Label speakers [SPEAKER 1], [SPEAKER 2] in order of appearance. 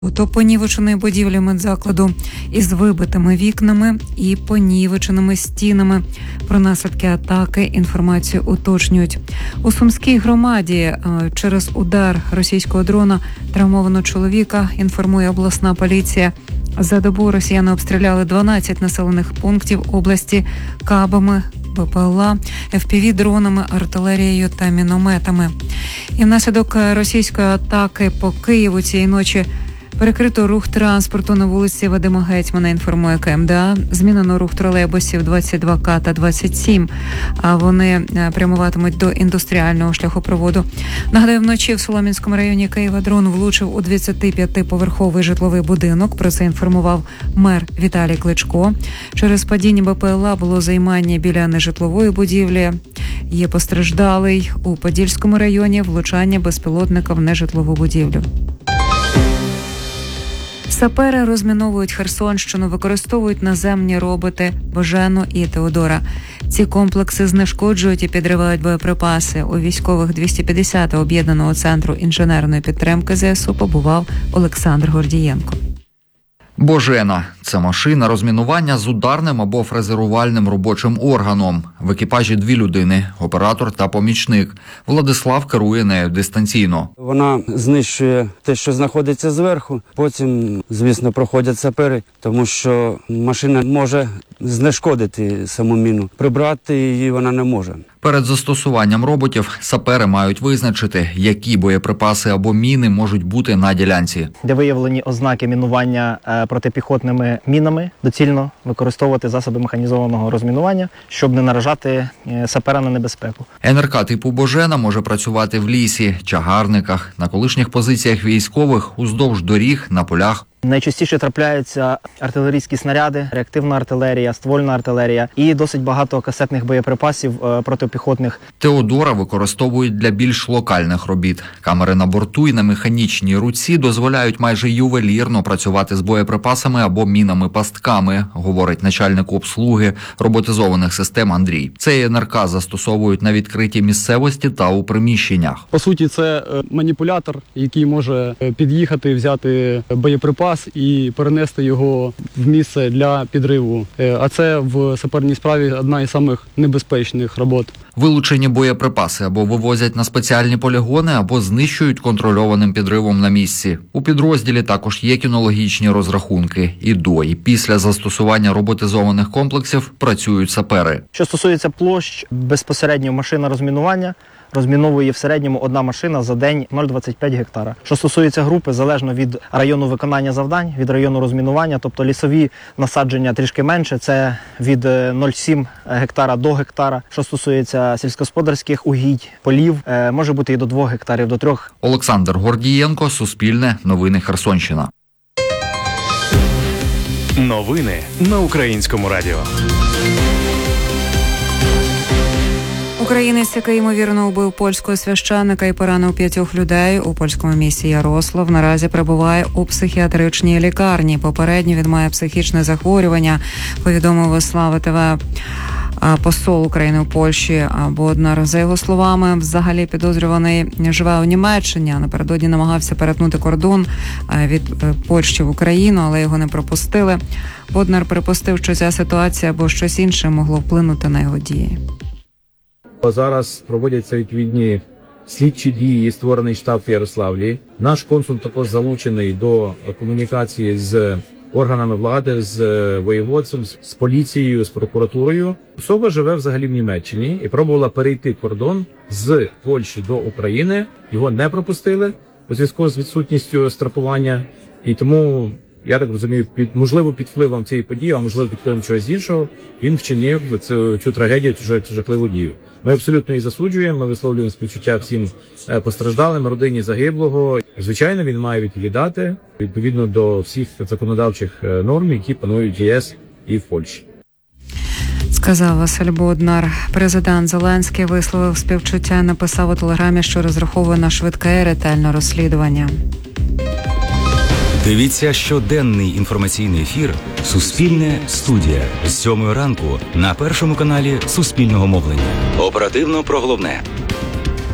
[SPEAKER 1] До понівеченої будівлі медзакладу із вибитими вікнами і понівеченими стінами. Про наслідки атаки інформацію уточнюють. У Сумській громаді через удар російського дрона травмовано чоловіка, інформує обласна поліція. За добу росіяни обстріляли 12 населених пунктів області кабами, БПЛА, FPV-дронами, артилерією та мінометами. І внаслідок російської атаки по Києву цієї ночі перекрито рух транспорту на вулиці Вадима Гетьмана, інформує КМДА. Змінено рух тролейбусів 22К та 27, а вони прямуватимуть до індустріального шляхопроводу. Нагадаю, вночі в Солом'янському районі Києва дрон влучив у 25-поверховий житловий будинок. Про це інформував мер Віталій Кличко. Через падіння БПЛА було займання біля нежитлової будівлі. Є постраждалий. У Подільському районі влучання безпілотника в нежитлову будівлю. Сапери розміновують Херсонщину, використовують наземні роботи «Божену» і «Теодора». Ці комплекси знешкоджують і підривають боєприпаси. У військових 250-го об'єднаного центру інженерної підтримки ЗСУ побував Олександр Гордієнко.
[SPEAKER 2] «Божена» – це машина розмінування з ударним або фрезерувальним робочим органом. В екіпажі 2 людини – оператор та помічник. Владислав керує нею дистанційно.
[SPEAKER 3] Вона знищує те, що знаходиться зверху. Потім, звісно, проходять сапери, тому що машина може знешкодити саму міну. Прибрати її вона не може.
[SPEAKER 2] Перед застосуванням роботів сапери мають визначити, які боєприпаси або міни можуть бути на ділянці.
[SPEAKER 4] Де виявлені ознаки мінування протипіхотними мінами, доцільно використовувати засоби механізованого розмінування, щоб не наражати сапера на небезпеку.
[SPEAKER 2] НРК типу «Божена» може працювати в лісі, чагарниках, на колишніх позиціях військових, уздовж доріг, на полях.
[SPEAKER 4] Найчастіше трапляються артилерійські снаряди, реактивна артилерія, ствольна артилерія і досить багато касетних боєприпасів протипіхотних.
[SPEAKER 2] «Теодора» використовують для більш локальних робіт. Камери на борту і на механічній руці дозволяють майже ювелірно працювати з боєприпасами або мінами-пастками, говорить начальник обслуги роботизованих систем Андрій. Цей НРК застосовують на відкритій місцевості та у приміщеннях.
[SPEAKER 5] По суті, це маніпулятор, який може під'їхати, взяти боєприпас і перенести його в місце для підриву. А це в саперній справі одна із самих небезпечних робот.
[SPEAKER 2] Вилучені боєприпаси або вивозять на спеціальні полігони, або знищують контрольованим підривом на місці. У підрозділі також є кінологічні розрахунки. І до, і після застосування роботизованих комплексів працюють сапери.
[SPEAKER 4] Що стосується площ, безпосередньо машина розмінування розміновує в середньому одна машина за день 0,25 гектара. Що стосується групи, залежно від району виконання завдань, від району розмінування, тобто лісові насадження трішки менше, це від 0,7 гектара до гектара. Що стосується сільськогосподарських угідь, полів, може бути і до 2 гектарів, до 3.
[SPEAKER 2] Олександр Гордієнко, Суспільне, Новини Херсонщина.
[SPEAKER 6] Новини на Українському радіо.
[SPEAKER 1] Українець, який, ймовірно, убив польського священника і поранив 5 людей у польському місті Ярослав, наразі перебуває у психіатричній лікарні. Попередньо він має психічне захворювання, повідомив Слава ТВ посол України у Польщі Боднар. За його словами, взагалі підозрюваний живе у Німеччині, а напередодні намагався перетнути кордон від Польщі в Україну, але його не пропустили. Боднар припустив, що ця ситуація або щось інше могло вплинути на його дії.
[SPEAKER 7] Зараз проводяться відповідні слідчі дії, створений штаб в Ярославлі. Наш консул також залучений до комунікації з органами влади, з воєводством, з поліцією, з прокуратурою. Особа живе взагалі в Німеччині і пробувала перейти кордон з Польщі до України. Його не пропустили у зв'язку з відсутністю страхування. І тому, я так розумію, можливо, під впливом цієї події, а можливо, під впливом чогось іншого, він вчинив цю трагедію, цю жахливу дію. Ми абсолютно її засуджуємо, ми висловлюємо співчуття всім постраждалим, родині загиблого. Звичайно, він має відповідати відповідно до всіх законодавчих норм, які панують в ЄС і в Польщі.
[SPEAKER 1] Сказав Василь Боднар. Президент Зеленський висловив співчуття, написав у телеграмі, що розраховує на швидке і ретельне розслідування.
[SPEAKER 6] Дивіться щоденний інформаційний ефір «Суспільне студія» з 7 ранку на першому каналі Суспільного мовлення. Оперативно про головне